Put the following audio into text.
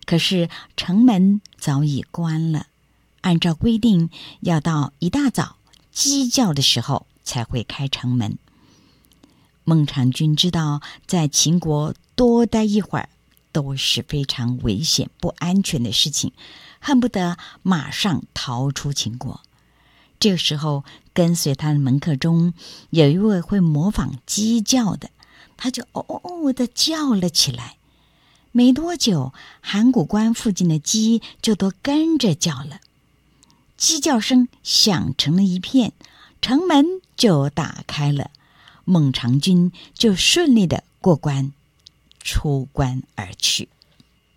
可是城门早已关了，按照规定要到一大早鸡叫的时候才会开城门。孟尝君知道在秦国多待一会儿都是非常危险不安全的事情，恨不得马上逃出秦国。这个时候跟随他的门客中有一位会模仿鸡叫的，他就哦哦哦地叫了起来。没多久，函谷关附近的鸡就都跟着叫了，鸡叫声响成了一片，城门就打开了，孟尝君就顺利地过关，出关而去。